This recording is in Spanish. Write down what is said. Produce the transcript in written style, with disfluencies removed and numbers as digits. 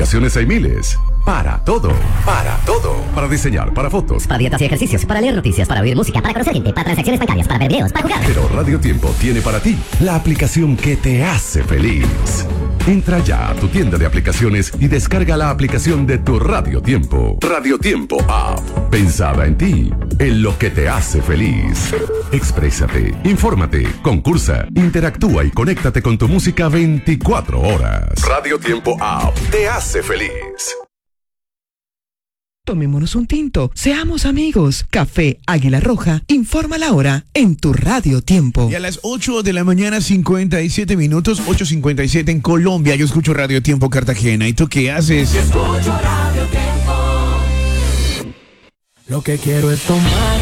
aplicaciones hay miles. Para todo, para todo. Para diseñar, para fotos, para dietas y ejercicios, para leer noticias, para oír música, para conocer gente, para transacciones bancarias, para ver videos, para jugar. Pero Radio Tiempo tiene para ti la aplicación que te hace feliz. Entra ya a tu tienda de aplicaciones y descarga la aplicación de tu Radio Tiempo. Radio Tiempo App. Pensada en ti, en lo que te hace feliz. Exprésate, infórmate, concursa, interactúa y conéctate con tu música 24 horas. Radio Tiempo App te hace feliz. Tomémonos un tinto, seamos amigos. Café Águila Roja informa la hora en tu Radio Tiempo. Y a las 8 de la mañana, 57 minutos, 8:57 en Colombia. Yo escucho Radio Tiempo Cartagena. ¿Y tú qué haces? Yo escucho Radio Tiempo. Lo que quiero es tomar